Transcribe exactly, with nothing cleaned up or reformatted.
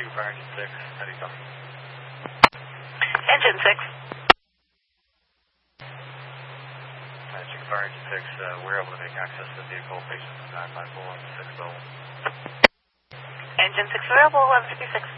Chicken Fire Engine six, how do you come? Engine six. Uh, Chicken Fire Engine six, uh, we're able to make access to the vehicle based on nine five four one six oh. Engine six available, eleven fifty-six.